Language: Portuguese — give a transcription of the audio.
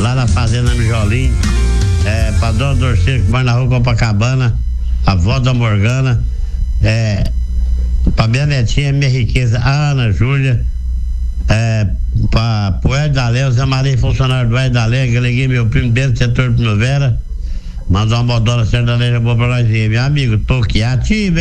lá na Fazenda Mijolinho, pra dona Dorceira que mora na rua Copacabana, a avó da Morgana, pra minha netinha, minha riqueza, a Ana Júlia, pro Hélio da Lé, o Zé Maria, funcionário do Hélio da Lé, agreguei meu primo dentro do setor Primavera, mandou uma modola sertaneja boa pra nós, meu amigo, tô aqui ativo,